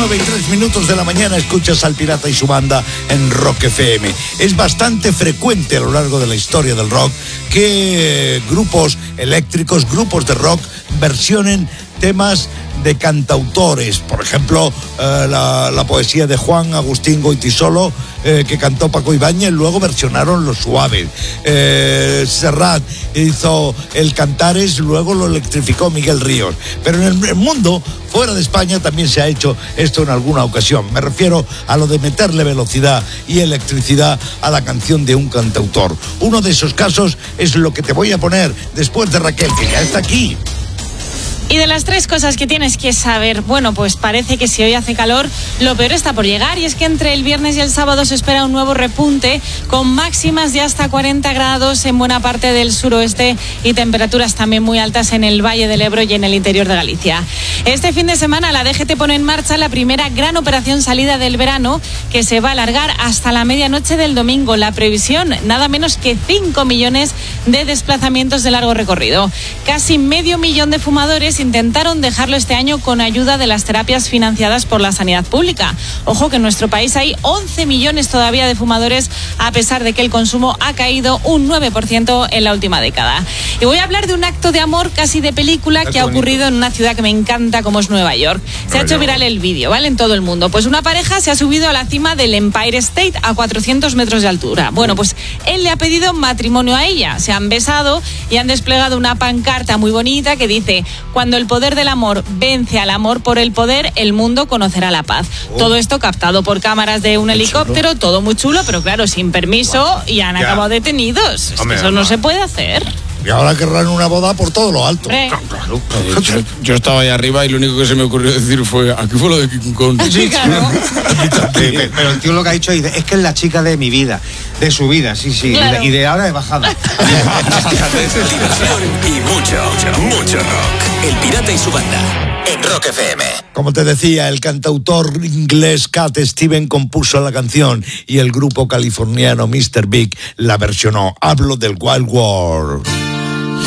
9:03 de la mañana escuchas al Pirata y su banda en Rock FM. Es bastante frecuente a lo largo de la historia del rock que grupos eléctricos, grupos de rock versionen temas de cantautores. Por ejemplo, la poesía de Juan Agustín Goytisolo, que cantó Paco Ibáñez, luego versionaron Los Suaves. Serrat hizo el Cantares, luego lo electrificó Miguel Ríos. Pero en el mundo, fuera de España, también se ha hecho esto en alguna ocasión. Me refiero a lo de meterle velocidad y electricidad a la canción de un cantautor. Uno de esos casos es lo que te voy a poner después de Raquel, que ya está aquí. Y de las 3 cosas que tienes que saber, bueno, pues parece que si hoy hace calor, lo peor está por llegar, y es que entre el viernes y el sábado se espera un nuevo repunte con máximas de hasta 40 grados en buena parte del suroeste y temperaturas también muy altas en el Valle del Ebro y en el interior de Galicia. Este fin de semana la DGT pone en marcha la primera gran operación salida del verano, que se va a alargar hasta la medianoche del domingo. La previsión, nada menos que 5 millones de desplazamientos de largo recorrido. Casi 500.000 de fumadores intentaron dejarlo este año con ayuda de las terapias financiadas por la sanidad pública. Ojo que en nuestro país hay 11 millones todavía de fumadores, a pesar de que el consumo ha caído un 9% en la última década. Y voy a hablar de un acto de amor casi de película que ha ocurrido en una ciudad que me encanta, como es Nueva York. Se ha hecho viral el vídeo, ¿vale? En todo el mundo. Pues una pareja se ha subido a la cima del Empire State a 400 metros de altura. Bueno, pues él le ha pedido matrimonio a ella. Se han besado y han desplegado una pancarta muy bonita que dice: cuando el poder del amor vence al amor por el poder, el mundo conocerá la paz. Todo esto captado por cámaras de un helicóptero, chulo. Todo muy chulo, pero claro, sin permiso, y han acabado detenidos. Hombre, eso no se puede hacer. Y ahora querrán una boda por todo lo alto. Claro. Yo estaba ahí arriba y lo único que se me ocurrió decir fue: aquí fue lo de King Kong. Sí, claro. Pero el tío lo que ha dicho es que es la chica de mi vida, de su vida, sí, claro. Y de ahora de bajada. Y mucho rock. El Pirata y su banda en Rock FM. Como te decía, el cantautor inglés Cat Stevens compuso la canción y el grupo californiano Mr. Big la versionó. Hablo del Wild World.